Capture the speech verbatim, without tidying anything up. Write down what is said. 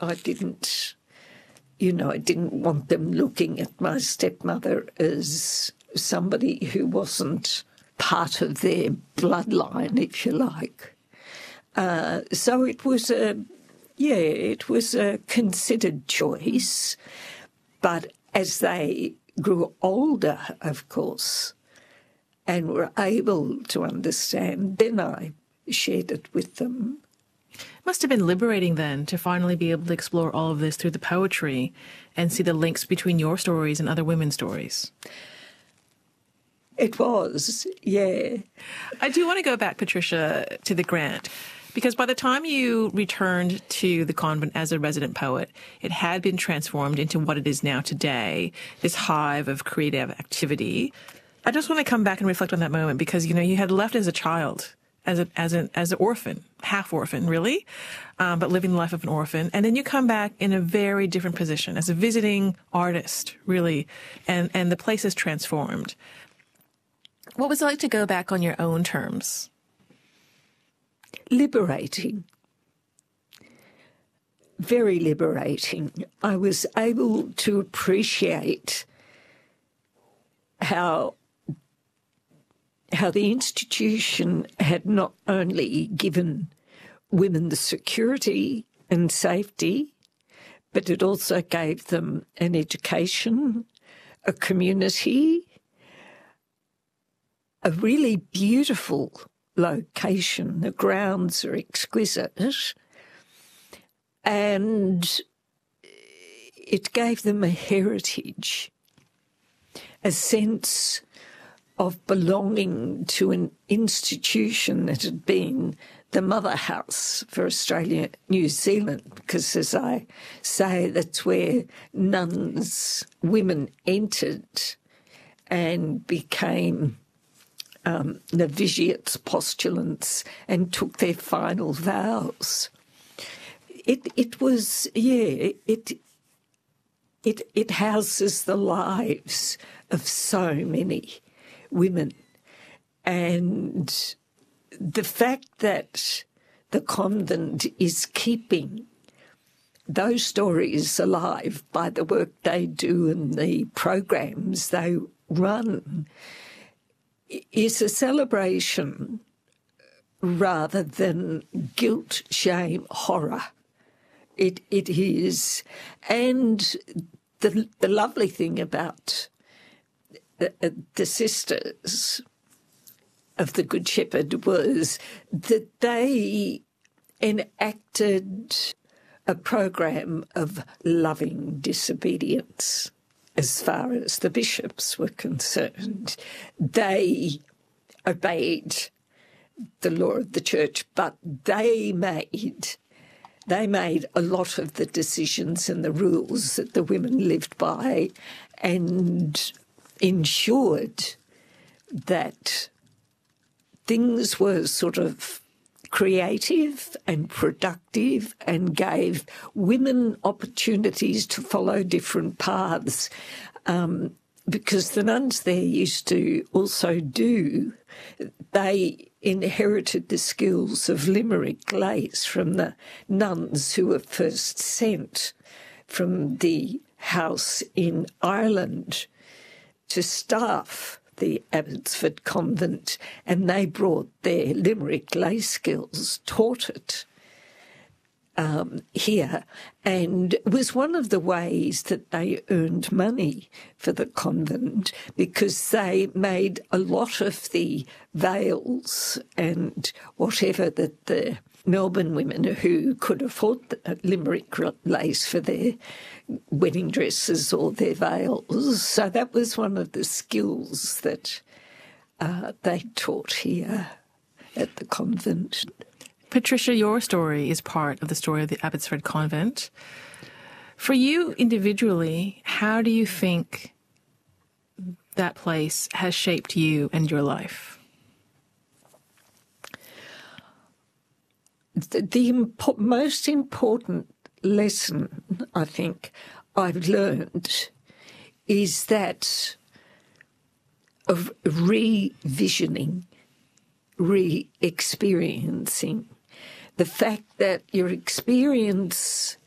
I didn't, you know, I didn't want them looking at my stepmother as somebody who wasn't part of their bloodline, if you like. Uh, so it was a, yeah, it was a considered choice. But as they grew older, of course, and were able to understand, then I shared it with them. It must have been liberating then to finally be able to explore all of this through the poetry and see the links between your stories and other women's stories. It was, yeah. I do want to go back, Patricia, to the grant, because by the time you returned to the convent as a resident poet, it had been transformed into what it is now today, this hive of creative activity. I just want to come back and reflect on that moment because, you know, you had left as a child, as a, as an, as an orphan, half orphan, really, um, but living the life of an orphan. And then you come back in a very different position as a visiting artist, really, and, and the place is transformed. What was it like to go back on your own terms? Liberating. Very liberating. I was able to appreciate how how the institution had not only given women the security and safety, but it also gave them an education, a community, a really beautiful location. The grounds are exquisite, and it gave them a heritage, a sense of belonging to an institution that had been the mother house for Australia, New Zealand, because, as I say, that's where nuns, women entered and became um, novitiates, postulants, and took their final vows. It it was, yeah, it it it houses the lives of so many women, and the fact that the convent is keeping those stories alive by the work they do and the programs they run is a celebration rather than guilt, shame, horror. It it is, and the the lovely thing about the, the sisters of the Good Shepherd was that they enacted a program of loving disobedience as far as the bishops were concerned. They obeyed the law of the church, but they made they made a lot of the decisions and the rules that the women lived by, and ensured that things were sort of creative and productive and gave women opportunities to follow different paths. Um, because the nuns there used to also do, they inherited the skills of Limerick lace from the nuns who were first sent from the house in Ireland to staff the Abbotsford Convent, and they brought their Limerick lace skills, taught it um, here, and it was one of the ways that they earned money for the convent, because they made a lot of the veils and whatever that the Melbourne women who could afford the Limerick lace for their wedding dresses or their veils. So that was one of the skills that uh, they taught here at the convent. Patricia, your story is part of the story of the Abbotsford Convent. For you individually, how do you think that place has shaped you and your life? The, the impo- most important lesson, I think, I've learned is that of revisioning, re-experiencing, the fact that your experience